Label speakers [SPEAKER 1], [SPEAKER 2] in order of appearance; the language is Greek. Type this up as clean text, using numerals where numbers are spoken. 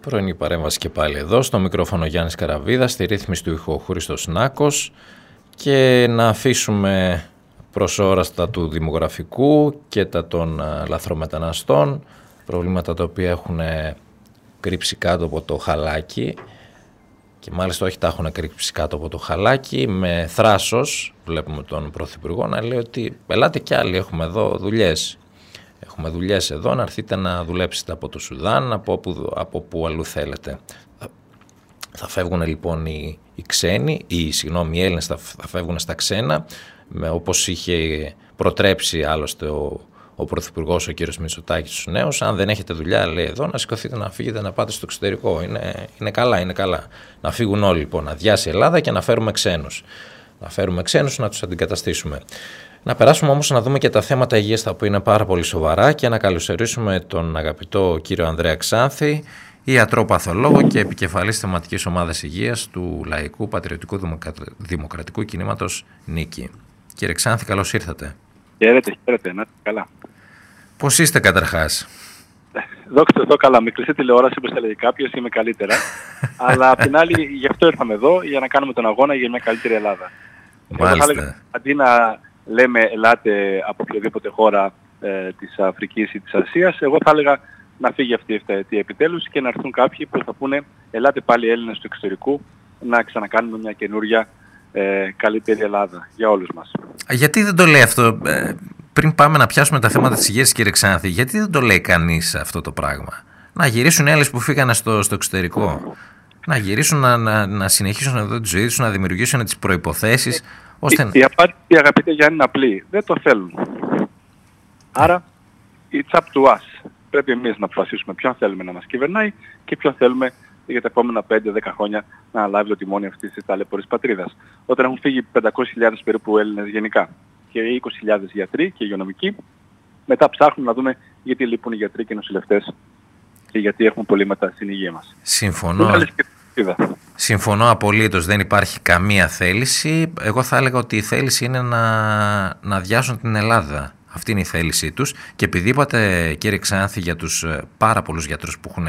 [SPEAKER 1] Πρωινή παρέμβαση και πάλι εδώ, στο μικρόφωνο Γιάννης Καραβίδας, στη ρύθμιση του ήχου Χρήστος Νάκος, και να αφήσουμε προσόραστα του δημογραφικού και τα των λαθρομεταναστών, προβλήματα τα οποία έχουν κρύψει κάτω από το χαλάκι, και μάλιστα όχι τα έχουν κρύψει κάτω από το χαλάκι, με θράσος. Βλέπουμε τον Πρωθυπουργό να λέει ότι ελάτε κι άλλοι, έχουμε εδώ δουλειές. Έχουμε δουλειές εδώ, να έρθετε να δουλέψετε από το Σουδάν, από που αλλού θέλετε. Θα φεύγουν λοιπόν οι Έλληνες θα φεύγουν στα ξένα, όπως είχε προτρέψει άλλωστε ο Πρωθυπουργός, ο κύριος Μητσοτάκης, στους νέους. Αν δεν έχετε δουλειά, λέει, εδώ, να σηκωθείτε, να φύγετε, να πάτε στο εξωτερικό. Είναι καλά. Να φύγουν όλοι λοιπόν, να αδειάσει η Ελλάδα και να φέρουμε ξένους. Να τους αντικαταστήσουμε. Να περάσουμε όμως να δούμε και τα θέματα υγείας, τα οποία είναι πάρα πολύ σοβαρά, και να καλωσορίσουμε τον αγαπητό κύριο Ανδρέα Ξάνθη, ιατρό παθολόγο και επικεφαλής θεματικής ομάδας υγείας του Λαϊκού Πατριωτικού Δημοκρατικού Κινήματος Νίκη. Κύριε Ξάνθη, καλώς ήρθατε.
[SPEAKER 2] Χαίρετε, να είστε καλά.
[SPEAKER 1] Πώς είστε καταρχάς?
[SPEAKER 2] Δόξα τω Θεώ, καλά. Μικρή τηλεόραση, όπως έλεγε κάποιος, είμαι καλύτερα. Αλλά απ' την άλλη, γι' αυτό ήρθαμε εδώ, για να κάνουμε τον αγώνα για μια καλύτερη Ελλάδα.
[SPEAKER 1] Μάλιστα.
[SPEAKER 2] Αντί να λέμε ελάτε από οποιαδήποτε χώρα της Αφρικής ή της Ασίας, εγώ θα έλεγα να φύγει αυτή η επταετία επιτέλους και να έρθουν κάποιοι που θα πούνε ελάτε πάλι Έλληνες του εξωτερικού, να ξανακάνουμε μια καινούρια καλύτερη Ελλάδα για όλους μας.
[SPEAKER 1] Γιατί δεν το λέει αυτό, πριν πάμε να πιάσουμε τα θέματα της υγείας, κύριε Ξάνθη, γιατί δεν το λέει κανείς αυτό το πράγμα? Να γυρίσουν οι Έλληνες που φύγανε στο εξωτερικό, να γυρίσουν να συνεχίσουν εδώ τη ζωή τους, να δημιουργήσουν τις προϋποθέσεις.
[SPEAKER 2] Η απάντηση, αγαπητέ Γιάννη, είναι απλή. Δεν το θέλουν. Άρα, it's up to us. Πρέπει εμείς να αποφασίσουμε ποιον θέλουμε να μας κυβερνάει και ποιον θέλουμε για τα επόμενα 5-10 χρόνια να αναλάβει το τιμόνι αυτής της ταλαιπωρής πατρίδας. Όταν έχουν φύγει 500.000 περίπου Έλληνες γενικά και 20.000 γιατροί και υγειονομικοί, μετά ψάχνουμε να δούμε γιατί λείπουν οι γιατροί και οι νοσηλευτές και γιατί έχουμε προβλήματα στην υγεία μας.
[SPEAKER 1] Συμφωνώ απολύτως, δεν υπάρχει καμία θέληση. Εγώ θα έλεγα ότι η θέληση είναι να αδειάσουν την Ελλάδα. Αυτή είναι η θέλησή τους. Και επειδή είπατε, κύριε Ξάνθη, για τους πάρα πολλούς γιατρούς που έχουν